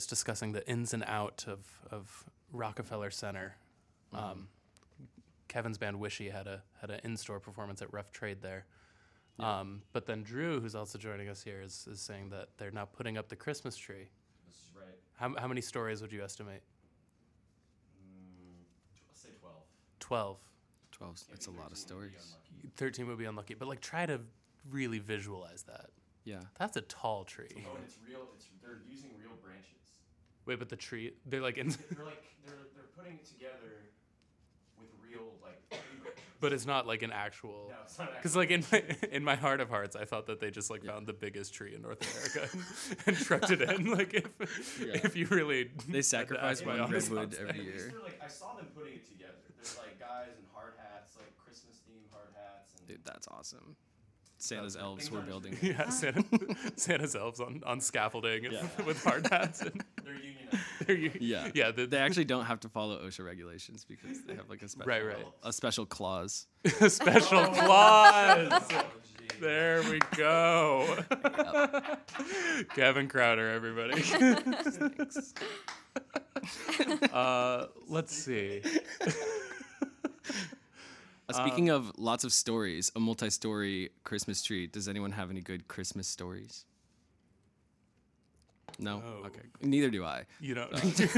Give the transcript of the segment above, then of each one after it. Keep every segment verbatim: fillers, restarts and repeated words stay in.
just discussing the ins and out of, of Rockefeller Center. Mm-hmm. Um, Kevin's band Wishy had a had an in-store performance at Rough Trade there. Yeah. Um, but then Drew, who's also joining us here, is, is saying that they're now putting up the Christmas tree. This is right. How, how many stories would you estimate? Mm, let's say twelve. twelve. twelve, that's a lot of stories. thirteen would be unlucky, but like try to really visualize that. Yeah. That's a tall tree. Oh, and it's real, it's, they're using real branches. Wait, but the tree, they're like in... they're like, they're, they're putting it together with real, like, tree branches. But it's not like an actual... No, it's not Because like in my, in my heart of hearts, I thought that they just like yeah. found the biggest tree in North America and, and trucked it in. Like if yeah. if you really... They sacrifice one redwood every year. Like, I saw them putting it together. There's like guys in hard hats, like Christmas-themed hard hats. And dude, that's awesome. Santa's elves were building. Yeah, Santa, Santa's elves on, on scaffolding yeah. with hard hats. And they're unionized. They're u- yeah, yeah. The, they actually don't have to follow OSHA regulations because they have like a special, right, right. a special clause. a special oh, clause. Oh, there we go. Yep. Kevin Crowder, everybody. uh, let's see. Uh, speaking um, of lots of stories, a multi-story Christmas tree. Does anyone have any good Christmas stories? No? no. Okay. Neither do I. You don't.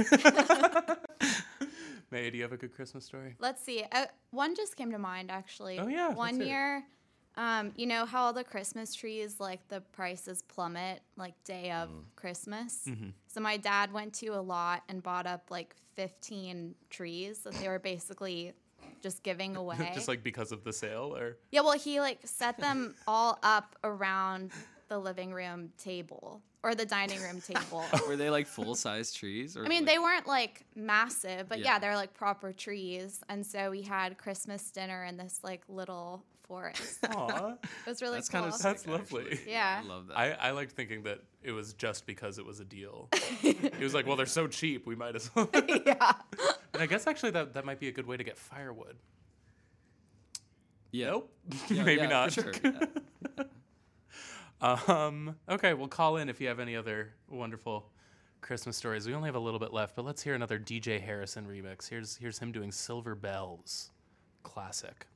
May, do you have a good Christmas story? Let's see. Uh, one just came to mind, actually. Oh, yeah. One year, um, you know how all the Christmas trees, like, the prices plummet, like, day of mm. Christmas? Mm-hmm. So my dad went to a lot and bought up, like, fifteen trees that they were basically... just giving away. Just like because of the sale, or? Yeah, well, he like set them all up around the living room table or the dining room table. Were they like full-size trees? Or I mean, like... they weren't like massive, but yeah. yeah, they're like proper trees. And so we had Christmas dinner in this like little forest. Aww. It was really that's cool. Kind of sick, that's lovely. Actually. Yeah. I love that. I, I liked thinking that it was just because it was a deal. It was like, well, they're so cheap, we might as well. Yeah. And I guess actually that, that might be a good way to get firewood. Yeah. Nope. Yeah, Maybe yeah, not. For sure. Yeah. um, okay, well, call in if you have any other wonderful Christmas stories. We only have a little bit left, but let's hear another D J Harrison remix. Here's here's him doing Silver Bells. Classic.